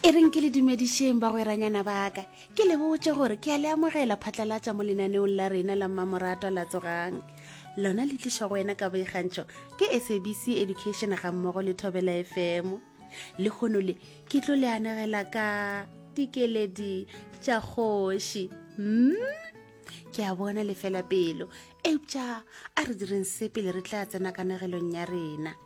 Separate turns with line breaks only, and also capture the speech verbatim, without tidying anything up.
e reng ke le dumedišeng ba go eranyana baka ke le botse gore ke a le amogela phatlalatša mo lenaneong la rena la mmamoratwa la tsogang lona le tliša go wena ka boikgantšho ke S A B C Education ga mmogo le Thobela F M le kgono le ke tlo le anegela ka dikeledi tša kgoši hmm? Ke a bona le fela pelo eupša a re direng se pele re tla tsena kanegelong ya rena